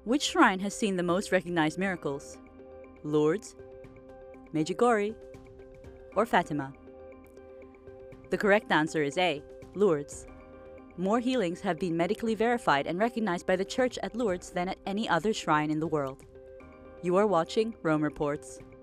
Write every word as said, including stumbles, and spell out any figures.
Which shrine has seen the most recognized miracles? Lourdes, Medjugorje, or Fatima? The correct answer is A, Lourdes. More healings have been medically verified and recognized by the Church at Lourdes than at any other shrine in the world. You are watching Rome Reports.